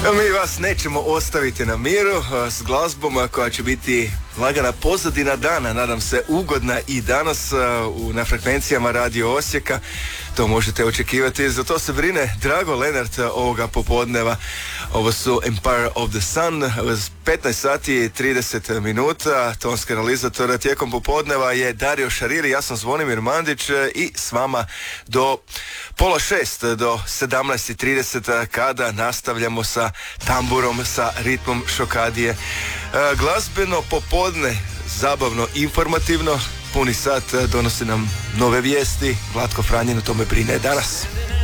Mi vas nećemo ostaviti na miru s glazbom koja će biti lagana pozadina dana, nadam se ugodna i danas na frekvencijama Radio Osijeka. To možete očekivati, za to se brine Drago Lenart ovoga popodneva. Ovo su Empire of the Sun, 15 sati i 30 minuta, tonski analizator tijekom popodneva je Dario Šariri, ja sam Zvonimir Mandić i s vama do 5:30, do 17:30 kada nastavljamo sa tamburom, sa ritmom šokadije. Glazbeno popodne, zabavno, informativno, puni sat donosi nam nove vijesti, Vlatko Franjin o tome brine danas.